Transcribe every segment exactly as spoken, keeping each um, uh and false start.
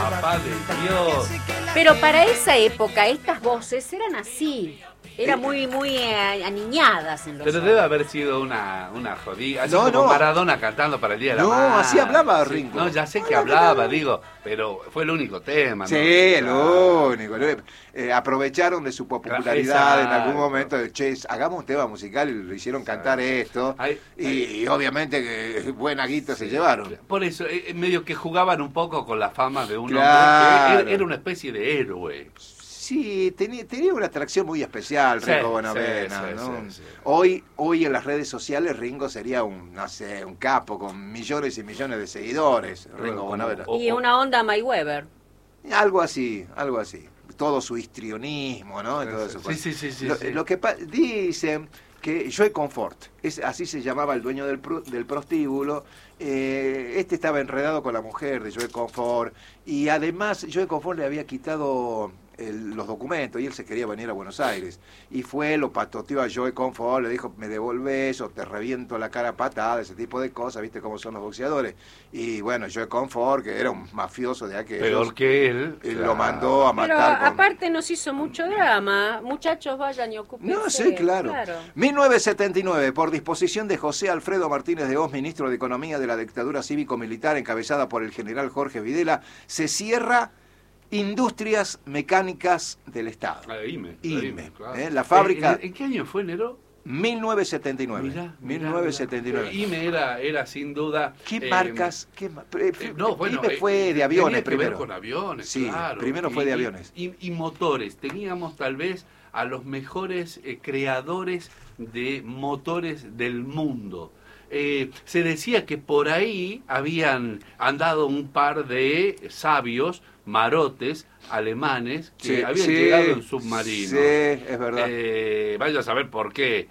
Papá de Dios. Pero para esa época estas voces eran así. Eran muy, muy eh, aniñadas en los Pero ojos. debe haber sido una, una jodida. Así No, como no. Maradona cantando para el Día de la No, Madre. así hablaba Sí, Ringo. No, ya sé que Hola, hablaba, ¿qué tal? digo, pero fue el único tema, ¿no? Sí, el Claro. único. Eh, aprovecharon de su popularidad en algún Exacto. momento. De, che, hagamos un tema musical y lo hicieron cantar esto. Ay, y, ay. y obviamente que buena guita se llevaron. Por eso, eh, medio que jugaban un poco con la fama de un Claro. hombre que era, era una especie de héroe. Sí, tenía, tenía una atracción muy especial Sí, Ringo sí, Bonavena, sí, ¿no? sí, sí. Hoy, hoy en las redes sociales Ringo sería un, no sé, un capo con millones y millones de seguidores, Ringo Como- Bonavena. o- Y una onda My Weber. Algo así, algo así. Todo su histrionismo, ¿no? Y todo eso. Sí, sí, sí, sí, Lo, sí. lo que pa- dicen que Joe Comfort, es, así se llamaba el dueño del, pro- del prostíbulo, eh, este estaba enredado con la mujer de Joe Comfort y además Joe Comfort le había quitado el- los documentos y él se quería venir a Buenos Aires y fue, lo patoteó a Joe Comfort, le dijo me devolvés o te reviento la cara a patada, ese tipo de cosas, viste cómo son los boxeadores. Y bueno, Joe Comfort, que era un mafioso de aquellos, Peor que él. él claro. lo mandó a Pero matar con... aparte nos hizo mucho drama. Muchachos, vayan y ocúpense. No, sí, claro. mil novecientos setenta y nueve, por disposición de José Alfredo Martínez de Hoz, ministro de Economía de la dictadura cívico-militar encabezada por el general Jorge Videla, se cierra Industrias Mecánicas del Estado. Ah, IME. IME, claro. ¿eh? La fábrica- ¿En, en qué año fue, Nero? mil novecientos setenta y nueve. Mirá, mirá, mil novecientos setenta y nueve. mirá. IME era, era sin duda... ¿Qué eh, marcas? Qué ma- eh, eh, no, bueno, IME eh, fue eh, de aviones tenía que ver primero. con aviones, Sí, claro. primero fue Y- de y- aviones. Y, y motores. Teníamos tal vez a los mejores eh, creadores de motores del mundo. Eh, se decía que por ahí habían andado un par de sabios, marotes, alemanes, que Sí, habían sí, llegado en submarinos. Sí, es verdad. Eh, vaya a saber por qué.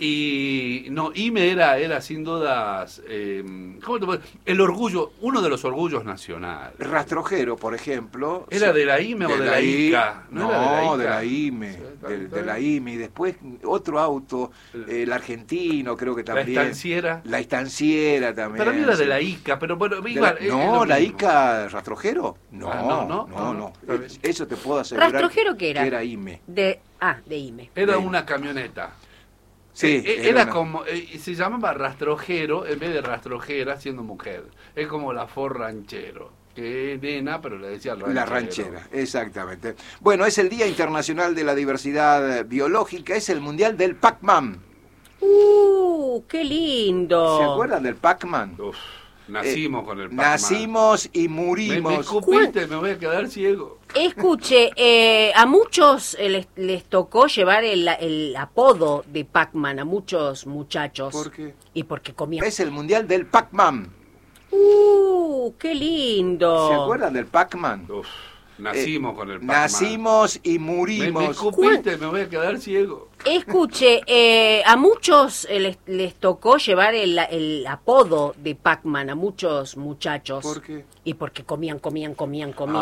Y no, IME era, era sin dudas, eh, ¿cómo te puedo decir? El orgullo, uno de los orgullos nacionales. Rastrojero, por ejemplo. ¿Era sí, de la IME o de la I- ICA? No, ¿No era de la ICA? de la IME. Sí, está de, bien, está de la bien. IME. Y después otro auto, eh, el argentino, creo que La también. estanciera. La estanciera también. Para mí era de sí. la ICA, pero bueno, De igual. la- es- es no, lo la mismo. ICA rastrojero. No, Ah, no, no, no. no, no. está bien. Eso te puedo asegurar. ¿Rastrojero qué era? Que era IME. De, ah, de IME. Era de- una camioneta. Sí, Eh, eh, era era una- como, eh, se llamaba rastrojero en vez de rastrojera siendo mujer. Es como la for ranchero, que es nena, pero le decía ranchero. La ranchera, exactamente. Bueno, es el Día Internacional de la Diversidad Biológica, es el Mundial del Pac-Man. ¡Uh, qué lindo! ¿Se acuerdan del Pac-Man? Uf, nacimos Eh, con el Pac-Man. Nacimos y Me, me murimos. escupiste, me voy a quedar ciego. Escuche, eh, a muchos eh, les, les tocó llevar el, el apodo de Pac-Man, a muchos muchachos. ¿Por qué? Y porque comían... Es el Mundial del Pac-Man. ¡Uh, qué lindo! ¿Se acuerdan del Pac-Man? Uf, nacimos Eh, con el Pac-Man. Nacimos y Me, me murimos. escupiste, me voy a quedar ciego. Escuche, eh, a muchos eh, les, les tocó llevar el, el apodo de Pac-Man, a muchos muchachos. ¿Por qué? Y porque comían, comían, comían, comían.